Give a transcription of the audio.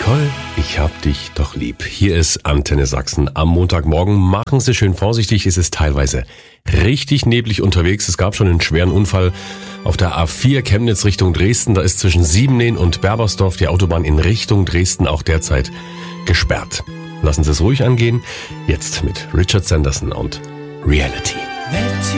Nicole, ich hab dich doch lieb. Hier ist Antenne Sachsen. Am Montagmorgen machen Sie schön vorsichtig. Es ist teilweise richtig neblig unterwegs. Es gab schon einen schweren Unfall auf der A4 Chemnitz Richtung Dresden. Da ist zwischen Siebenehen und Berbersdorf die Autobahn in Richtung Dresden auch derzeit gesperrt. Lassen Sie es ruhig angehen. Jetzt mit Richard Sanderson und Reality.